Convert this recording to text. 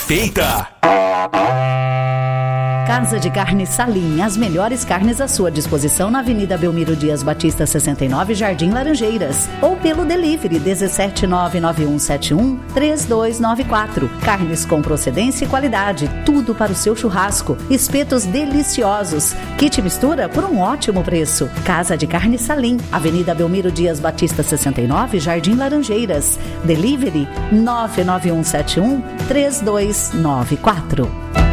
feita. Casa de Carne Salim, as melhores carnes à sua disposição na Avenida Belmiro Dias Batista 69, Jardim Laranjeiras, ou pelo delivery 17991713294. Carnes com procedência e qualidade, tudo para o seu churrasco. Espetos deliciosos, kit mistura por um ótimo preço. Casa de Carne Salim, Avenida Belmiro Dias Batista 69, Jardim Laranjeiras. Delivery 991713294.